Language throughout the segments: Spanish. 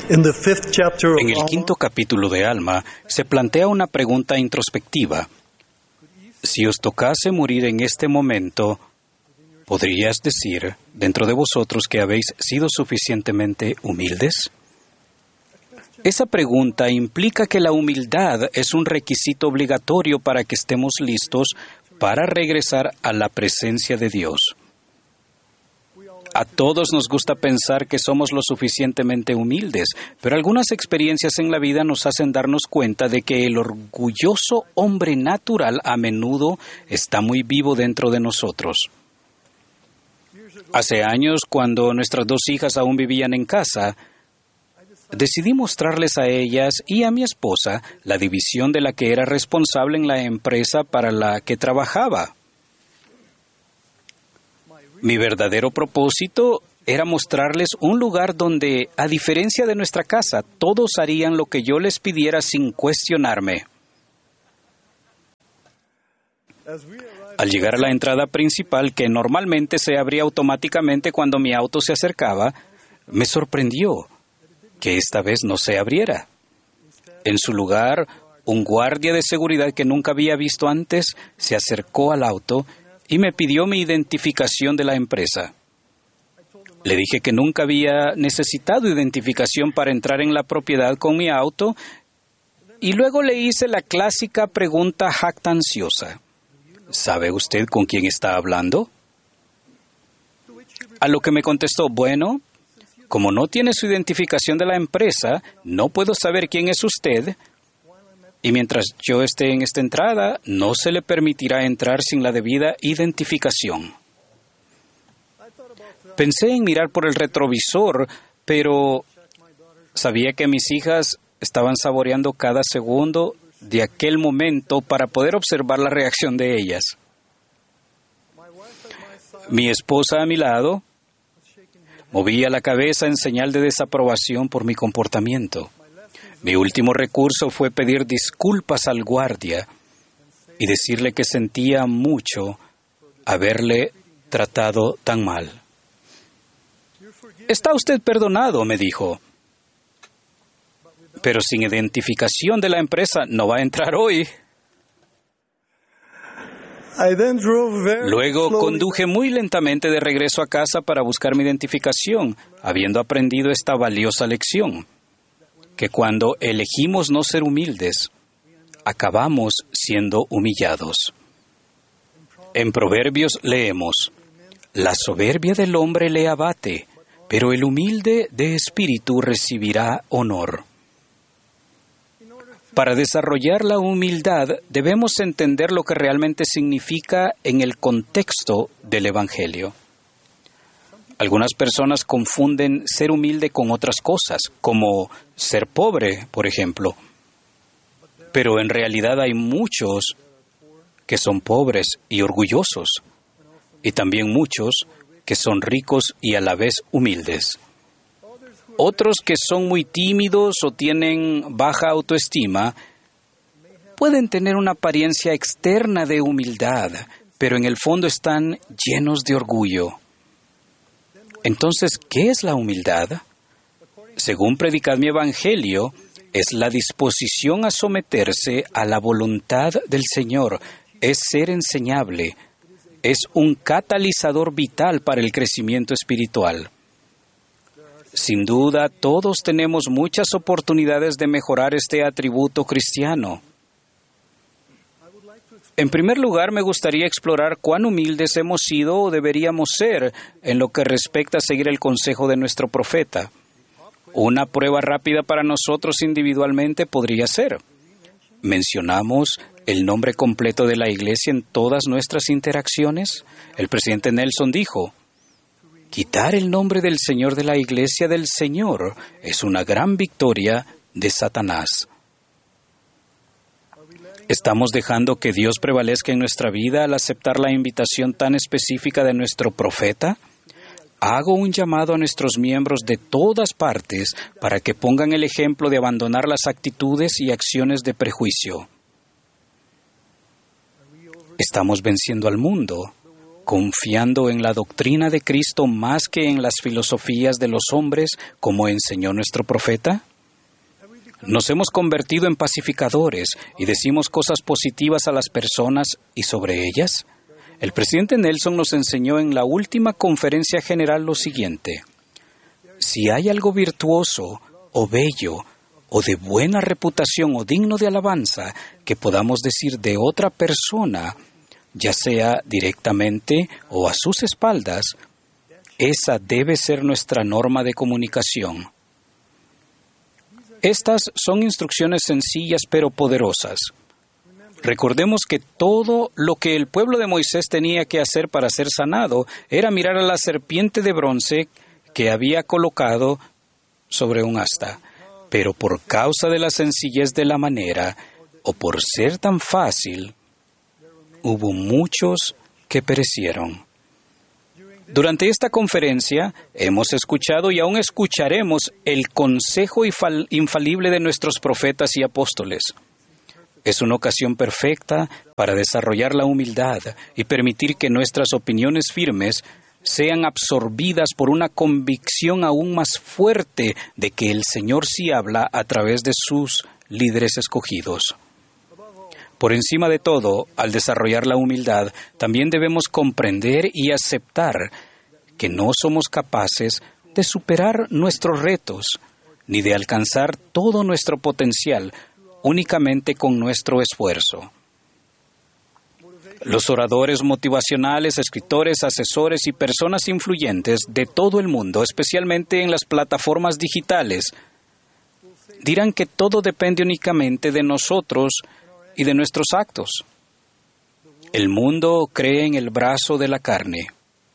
In the fifth chapter of En el quinto capítulo de Alma se plantea una pregunta introspectiva. Si os tocase morir en este momento, ¿podrías decir dentro de vosotros que habéis sido suficientemente humildes? Esa pregunta implica que la humildad es un requisito obligatorio para que estemos listos para regresar a la presencia de Dios. A todos nos gusta pensar que somos lo suficientemente humildes, pero algunas experiencias en la vida nos hacen darnos cuenta de que el orgulloso hombre natural a menudo está muy vivo dentro de nosotros. Hace años, cuando nuestras dos hijas aún vivían en casa, decidí mostrarles a ellas y a mi esposa la división de la que era responsable en la empresa para la que trabajaba. Mi verdadero propósito era mostrarles un lugar donde, a diferencia de nuestra casa, todos harían lo que yo les pidiera sin cuestionarme. Al llegar a la entrada principal, que normalmente se abría automáticamente cuando mi auto se acercaba, me sorprendió que esta vez no se abriera. En su lugar, un guardia de seguridad que nunca había visto antes se acercó al auto y me pidió mi identificación de la empresa. Le dije que nunca había necesitado identificación para entrar en la propiedad con mi auto y luego le hice la clásica pregunta jactanciosa. ¿Sabe usted con quién está hablando? A lo que me contestó, bueno, como no tiene su identificación de la empresa, no puedo saber quién es usted. Y mientras yo esté en esta entrada, no se le permitirá entrar sin la debida identificación. Pensé en mirar por el retrovisor, pero sabía que mis hijas estaban saboreando cada segundo de aquel momento para poder observar la reacción de ellas. Mi esposa a mi lado movía la cabeza en señal de desaprobación por mi comportamiento. Mi último recurso fue pedir disculpas al guardia y decirle que sentía mucho haberle tratado tan mal. «Está usted perdonado», me dijo, «pero sin identificación de la empresa no va a entrar hoy». Luego conduje muy lentamente de regreso a casa para buscar mi identificación, habiendo aprendido esta valiosa lección, que cuando elegimos no ser humildes, acabamos siendo humillados. En Proverbios leemos, «La soberbia del hombre le abate, pero el humilde de espíritu recibirá honor». Para desarrollar la humildad, debemos entender lo que realmente significa en el contexto del Evangelio. Algunas personas confunden ser humilde con otras cosas, como ser pobre, por ejemplo. Pero en realidad hay muchos que son pobres y orgullosos, y también muchos que son ricos y a la vez humildes. Otros que son muy tímidos o tienen baja autoestima pueden tener una apariencia externa de humildad, pero en el fondo están llenos de orgullo. Entonces, ¿qué es la humildad? Según Predicad mi Evangelio, es la disposición a someterse a la voluntad del Señor, es ser enseñable, es un catalizador vital para el crecimiento espiritual. Sin duda, todos tenemos muchas oportunidades de mejorar este atributo cristiano. En primer lugar, me gustaría explorar cuán humildes hemos sido o deberíamos ser en lo que respecta a seguir el consejo de nuestro profeta. Una prueba rápida para nosotros individualmente podría ser: ¿mencionamos el nombre completo de la Iglesia en todas nuestras interacciones? El presidente Nelson dijo: quitar el nombre del Señor de la Iglesia del Señor es una gran victoria de Satanás. ¿Estamos dejando que Dios prevalezca en nuestra vida al aceptar la invitación tan específica de nuestro profeta? Hago un llamado a nuestros miembros de todas partes para que pongan el ejemplo de abandonar las actitudes y acciones de prejuicio. ¿Estamos venciendo al mundo confiando en la doctrina de Cristo más que en las filosofías de los hombres, como enseñó nuestro profeta? Nos hemos convertido en pacificadores y decimos cosas positivas a las personas y sobre ellas. El presidente Nelson nos enseñó en la última conferencia general lo siguiente: si hay algo virtuoso o bello o de buena reputación o digno de alabanza que podamos decir de otra persona, ya sea directamente o a sus espaldas, esa debe ser nuestra norma de comunicación. Estas son instrucciones sencillas pero poderosas. Recordemos que todo lo que el pueblo de Moisés tenía que hacer para ser sanado era mirar a la serpiente de bronce que había colocado sobre un asta. Pero por causa de la sencillez de la manera, o por ser tan fácil, hubo muchos que perecieron. Durante esta conferencia hemos escuchado y aún escucharemos el consejo infalible de nuestros profetas y apóstoles. Es una ocasión perfecta para desarrollar la humildad y permitir que nuestras opiniones firmes sean absorbidas por una convicción aún más fuerte de que el Señor sí habla a través de sus líderes escogidos. Por encima de todo, al desarrollar la humildad, también debemos comprender y aceptar que no somos capaces de superar nuestros retos, ni de alcanzar todo nuestro potencial únicamente con nuestro esfuerzo. Los oradores motivacionales, escritores, asesores y personas influyentes de todo el mundo, especialmente en las plataformas digitales, dirán que todo depende únicamente de nosotros y de nuestros actos. El mundo cree en el brazo de la carne.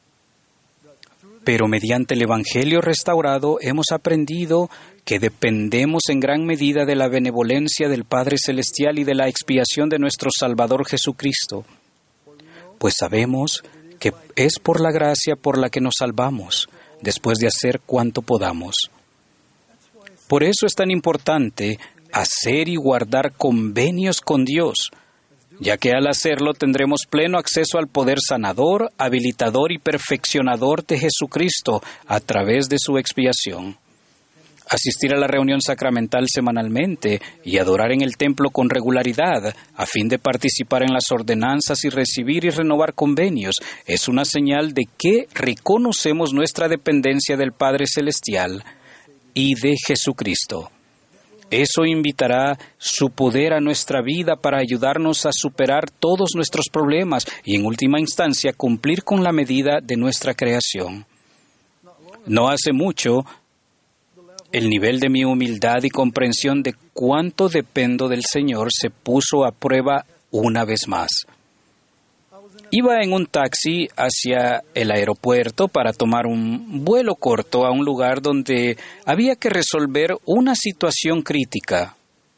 Pero mediante el Evangelio restaurado hemos aprendido que dependemos en gran medida de la benevolencia del Padre Celestial y de la expiación de nuestro Salvador Jesucristo, pues sabemos que es por la gracia por la que nos salvamos, después de hacer cuanto podamos. Por eso es tan importante hacer y guardar convenios con Dios, ya que al hacerlo tendremos pleno acceso al poder sanador, habilitador y perfeccionador de Jesucristo a través de su expiación. Asistir a la reunión sacramental semanalmente y adorar en el templo con regularidad a fin de participar en las ordenanzas y recibir y renovar convenios es una señal de que reconocemos nuestra dependencia del Padre Celestial y de Jesucristo. Eso invitará su poder a nuestra vida para ayudarnos a superar todos nuestros problemas y, en última instancia, cumplir con la medida de nuestra creación. No hace mucho, el nivel de mi humildad y comprensión de cuánto dependo del Señor se puso a prueba una vez más. Iba en un taxi hacia el aeropuerto para tomar un vuelo corto a un lugar donde había que resolver una situación crítica.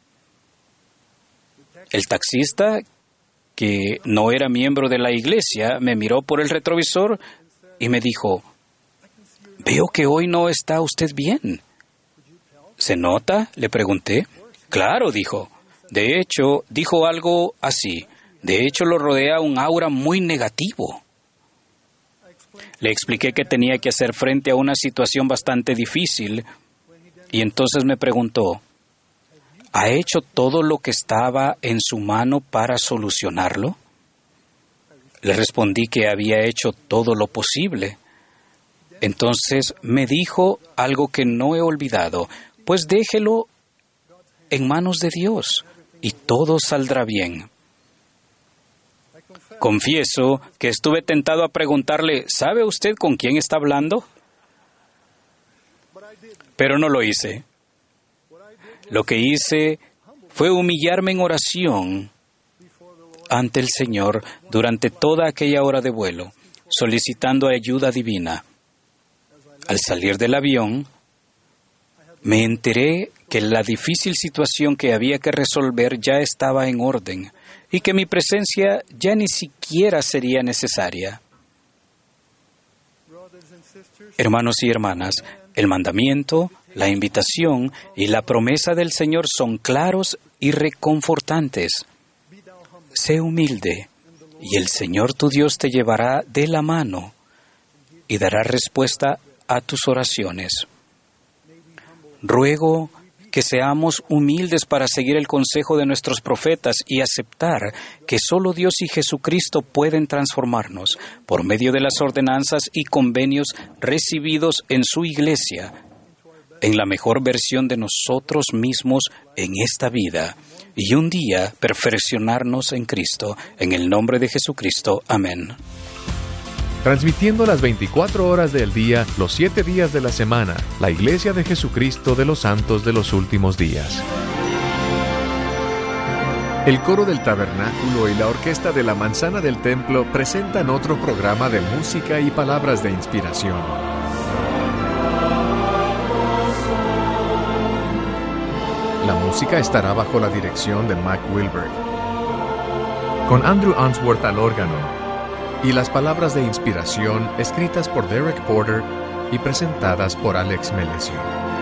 El taxista, que no era miembro de la iglesia, me miró por el retrovisor y me dijo: «Veo que hoy no está usted bien». «¿Se nota?», le pregunté. «Claro», dijo. De hecho, dijo algo así. De hecho, lo rodea un aura muy negativo. Le expliqué que tenía que hacer frente a una situación bastante difícil y entonces me preguntó: ¿ha hecho todo lo que estaba en su mano para solucionarlo? Le respondí que había hecho todo lo posible. Entonces me dijo algo que no he olvidado: pues déjelo en manos de Dios y todo saldrá bien. Confieso que estuve tentado a preguntarle: ¿sabe usted con quién está hablando? Pero no lo hice. Lo que hice fue humillarme en oración ante el Señor durante toda aquella hora de vuelo, solicitando ayuda divina. Al salir del avión, me enteré que la difícil situación que había que resolver ya estaba en orden y que mi presencia ya ni siquiera sería necesaria. Hermanos y hermanas, el mandamiento, la invitación y la promesa del Señor son claros y reconfortantes. Sé humilde y el Señor tu Dios te llevará de la mano y dará respuesta a tus oraciones. Ruego que seamos humildes para seguir el consejo de nuestros profetas y aceptar que solo Dios y Jesucristo pueden transformarnos por medio de las ordenanzas y convenios recibidos en su iglesia, en la mejor versión de nosotros mismos en esta vida, y un día perfeccionarnos en Cristo. En el nombre de Jesucristo. Amén. Transmitiendo las 24 horas del día, los 7 días de la semana, la Iglesia de Jesucristo de los Santos de los Últimos Días. El coro del tabernáculo y la orquesta de la manzana del templo presentan otro programa de música y palabras de inspiración. La música estará bajo la dirección de Mac Wilberg, con Andrew Answorth al órgano, y las palabras de inspiración escritas por Derek Porter y presentadas por Alex Melesio.